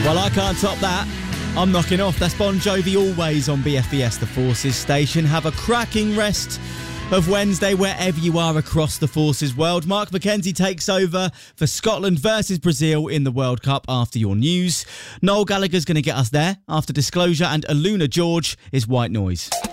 Well, I can't top that. I'm knocking off. That's Bon Jovi Always on BFBS, the Forces station. Have a cracking rest of Wednesday wherever you are across the Forces world. Mark McKenzie takes over for Scotland versus Brazil in the World Cup after your news. Noel Gallagher's going to get us there after Disclosure, and Aluna George is White Noise.